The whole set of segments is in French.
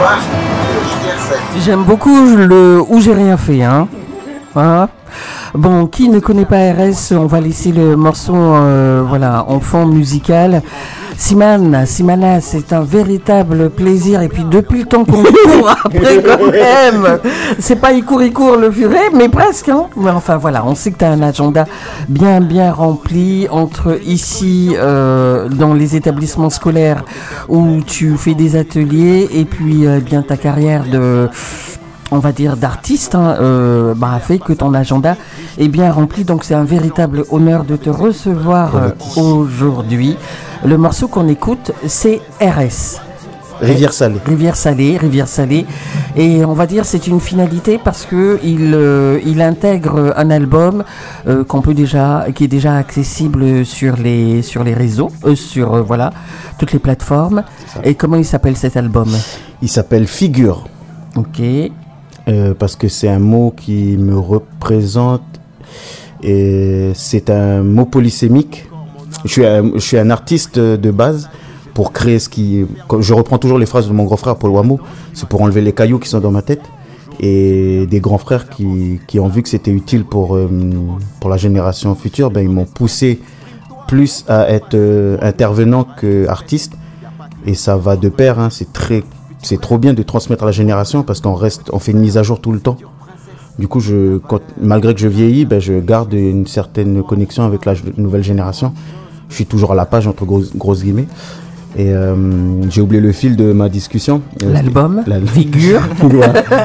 J'aime beaucoup le Où j'ai rien fait, hein. Voilà. Bon, qui ne connaît pas RS, on va laisser le morceau en fond musical. Simana, c'est un véritable plaisir. Et puis depuis le temps qu'on court après quand même, c'est pas il court le furet, mais presque. Hein. Mais enfin voilà, on sait que tu as un agenda bien rempli entre ici, dans les établissements scolaires où tu fais des ateliers, et puis bien ta carrière on va dire d'artiste, fait que ton agenda est bien rempli. Donc c'est un véritable honneur de te recevoir aujourd'hui. Le morceau qu'on écoute, c'est RS. Rivière Salée. Et on va dire c'est une finalité parce que il intègre un album qui est déjà accessible sur les réseaux, sur toutes les plateformes. Et comment il s'appelle cet album ? Il s'appelle Figure. Ok. Parce que c'est un mot qui me représente et c'est un mot polysémique. Je suis un artiste de base pour créer je reprends toujours les phrases de mon grand frère Paul Wamo, c'est pour enlever les cailloux qui sont dans ma tête, et des grands frères qui ont vu que c'était utile pour la génération future, ils m'ont poussé plus à être intervenant qu'artiste, et ça va de pair, hein, c'est trop bien de transmettre à la génération parce on fait une mise à jour tout le temps. Du coup, malgré que je vieillis, je garde une certaine connexion avec la nouvelle génération. Je suis toujours à la page, entre grosses guillemets. Et j'ai oublié le fil de ma discussion. L'album, Figure. Nous,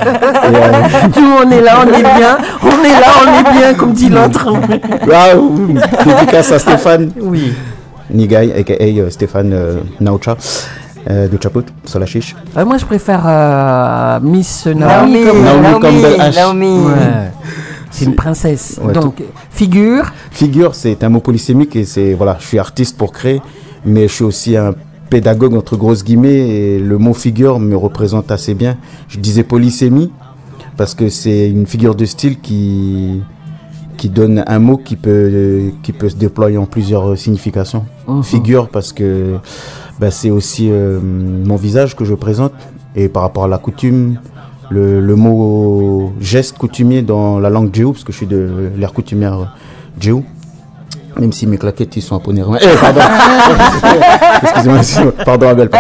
on est là, on est bien, comme dit l'autre. Waouh, dédicace à Stéphane. Oui. Nigai, a.k.a. Stéphane Naucha. De Chaput, sur la chiche. Moi, je préfère Miss Naomi Naomi. Ouais. C'est une princesse. Ouais, donc, Figure. Figure, c'est un mot polysémique et je suis artiste pour créer, mais je suis aussi un pédagogue entre grosses guillemets et le mot figure me représente assez bien. Je disais polysémie parce que c'est une figure de style qui donne un mot qui peut se déployer en plusieurs significations. Figure parce que c'est aussi mon visage que je présente, et par rapport à la coutume, le mot geste coutumier dans la langue djéou, parce que je suis de l'ère coutumière djéou, même si mes claquettes ils sont à poney. Pardon. Excusez-moi, pardon Abel.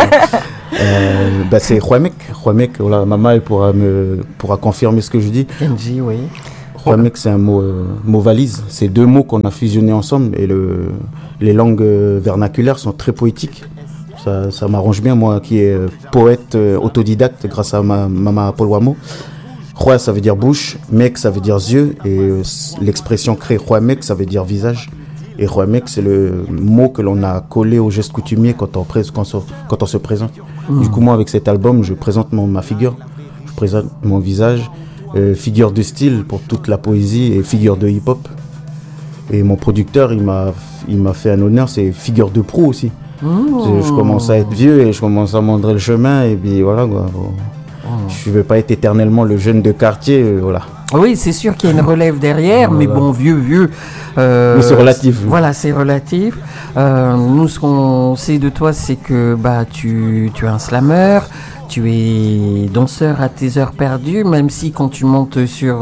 C'est Khouamek. Voilà, maman elle pourra confirmer ce que je dis. Kenji, oui. Khouamek, c'est un mot valise. C'est deux mots qu'on a fusionnés ensemble, et les langues vernaculaires sont très poétiques. Ça m'arrange bien, moi qui est poète autodidacte grâce à ma maman Paul Wamo. Khouya, ça veut dire bouche, mek, ça veut dire yeux, et l'expression créée Khouamek, ça veut dire visage. Et Khouamek, c'est le mot que l'on a collé au geste coutumier quand on se présente. Du coup, moi, avec cet album, je présente ma figure, je présente mon visage, figure de style pour toute la poésie et figure de hip-hop. Et mon producteur, il m'a fait un honneur, c'est figure de proue aussi. Je commence à être vieux et je commence à montrer le chemin, et puis voilà quoi. Je ne veux pas être éternellement le jeune de quartier, voilà. Oui, c'est sûr qu'il y a une relève derrière, mais bon, vieux. Mais c'est relatif. Voilà, c'est relatif. Nous, ce qu'on sait de toi, c'est que tu es un slammer, tu es danseur à tes heures perdues, même si quand tu montes sur,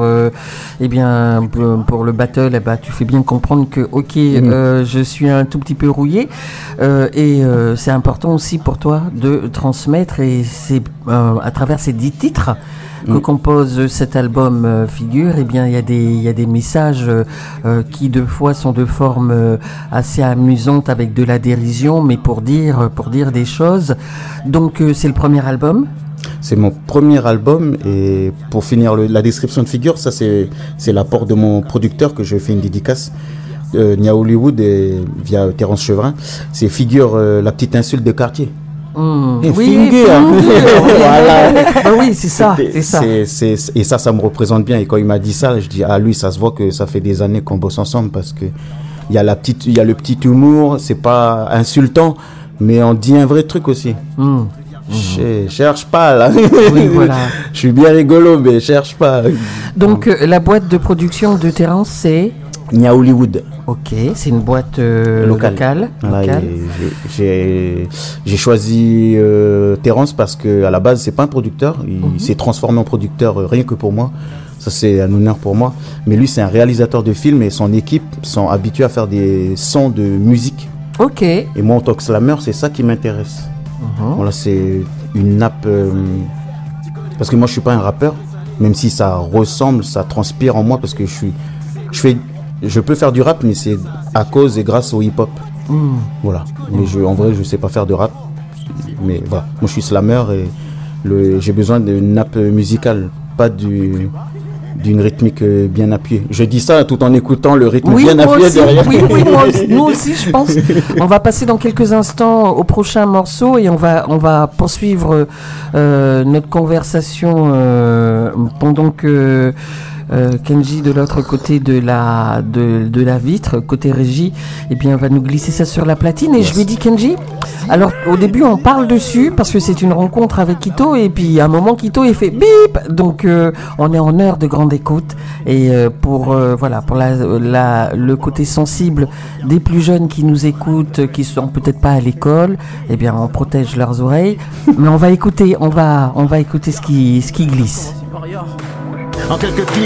pour le battle, tu fais bien comprendre que, je suis un tout petit peu rouillé, et c'est important aussi pour toi de transmettre, et c'est à travers ces 10 titres que compose cet album Figure, il y a des messages qui de fois sont de forme assez amusante, avec de la dérision, mais pour dire des choses. Donc c'est le premier album. C'est mon premier album, et pour finir la description de Figure, ça c'est l'apport de mon producteur que je fais une dédicace. Nia Hollywood via Terence Chevrin. C'est Figure, la petite insulte de quartier. Voilà. Oui, c'est ça. Et ça me représente bien. Et quand il m'a dit ça, je dis lui, ça se voit que ça fait des années qu'on bosse ensemble, parce que il y a le petit humour, c'est pas insultant, mais on dit un vrai truc aussi. Je cherche pas là. Oui, voilà. Je suis bien rigolo, mais je cherche pas. Donc la boîte de production de Terence, c'est Nia Hollywood. Ok, c'est une boîte locale. Voilà, j'ai choisi Terrence parce qu'à la base, c'est pas un producteur. Il s'est transformé en producteur rien que pour moi. Ça, c'est un honneur pour moi. Mais lui, c'est un réalisateur de films et son équipe sont habitués à faire des sons de musique. Ok. Et moi, en tant que slammer, c'est ça qui m'intéresse. Voilà, c'est une nappe... parce que moi, je suis pas un rappeur, même si ça ressemble, ça transpire en moi, parce que je peux faire du rap, mais c'est à cause et grâce au hip-hop. Voilà. Mais en vrai, je sais pas faire de rap. Mais voilà, moi, je suis slammer et j'ai besoin d'une nappe musicale, pas d'une rythmique bien appuyée. Je dis ça tout en écoutant le rythme bien appuyé derrière. Oui, nous aussi, je pense. On va passer dans quelques instants au prochain morceau et on va poursuivre notre conversation pendant que Kenji de l'autre côté de la vitre, côté régie, va nous glisser ça sur la platine. Et je lui ai dit, Kenji, alors au début on parle dessus parce que c'est une rencontre avec Quito et puis à un moment Quito il fait bip, donc on est en heure de grande écoute et pour le côté sensible des plus jeunes qui nous écoutent, qui sont peut-être pas à l'école, on protège leurs oreilles, mais on va écouter ce qui glisse. En quelques clics,